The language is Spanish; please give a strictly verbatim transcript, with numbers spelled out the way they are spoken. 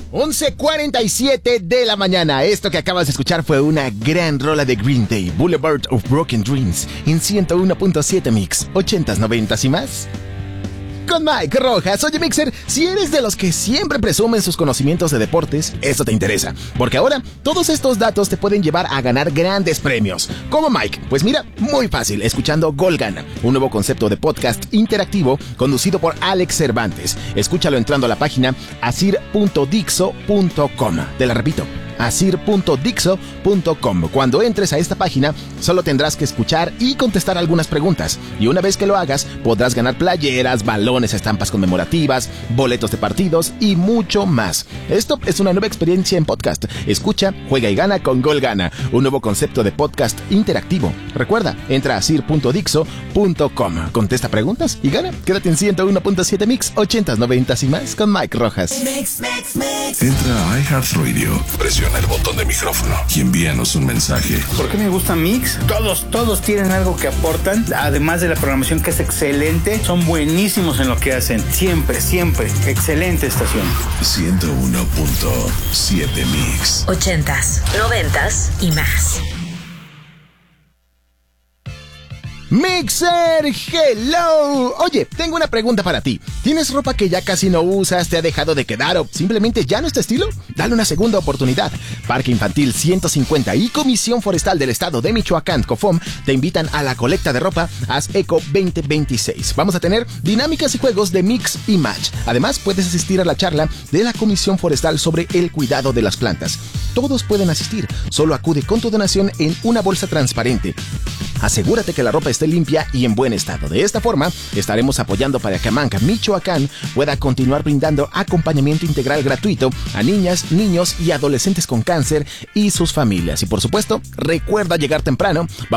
once cuarenta y siete de la mañana. Esto que acabas de escuchar fue una gran rola de Green Day, Boulevard of Broken Dreams, en ciento uno punto siete Mix, ochentas, noventas y más. Con Mike Rojas. Oye, Mixer, si eres de los que siempre presumen sus conocimientos de deportes, esto te interesa, porque ahora todos estos datos te pueden llevar a ganar grandes premios. ¿Cómo, Mike? Pues mira, muy fácil, escuchando Gol Gana, un nuevo concepto de podcast interactivo conducido por Alex Cervantes. Escúchalo entrando a la página asir punto dixo punto com. Te la repito, asir punto dixo punto com. Cuando entres a esta página, solo tendrás que escuchar y contestar algunas preguntas. Y una vez que lo hagas, podrás ganar playeras, balones, estampas conmemorativas, boletos de partidos y mucho más. Esto es una nueva experiencia en podcast. Escucha, juega y gana con Gol Gana, un nuevo concepto de podcast interactivo. Recuerda, entra a asir punto dixo punto com. Contesta preguntas y gana. Quédate en ciento uno punto siete Mix, ochentas, noventas y más con Mike Rojas. Mix, mix, mix. Entra a iHeartRadio, presiona el botón de micrófono y envíanos un mensaje. ¿Por qué me gusta Mix? Todos, todos tienen algo que aportan, además de la programación que es excelente, son buenísimos en lo que hacen. Siempre, siempre. Excelente estación. ciento uno punto siete Mix. Ochentas, noventas y más. Mixer, hello. Oye, tengo una pregunta para ti. ¿Tienes ropa que ya casi no usas, te ha dejado de quedar o simplemente ya no es tu estilo? Dale una segunda oportunidad. Parque Infantil ciento cincuenta y Comisión Forestal del Estado de Michoacán, COFOM, te invitan a la colecta de ropa Haz Eco veinte veintiséis. Vamos a tener dinámicas y juegos de mix y match. Además, puedes asistir a la charla de la Comisión Forestal sobre el cuidado de las plantas. Todos pueden asistir. Solo acude con tu donación en una bolsa transparente. Asegúrate que la ropa esté limpia y en buen estado. De esta forma, estaremos apoyando para que Amanca, Michoacán, pueda continuar brindando acompañamiento integral gratuito a niñas, niños y adolescentes con cáncer y sus familias. Y por supuesto, recuerda llegar temprano.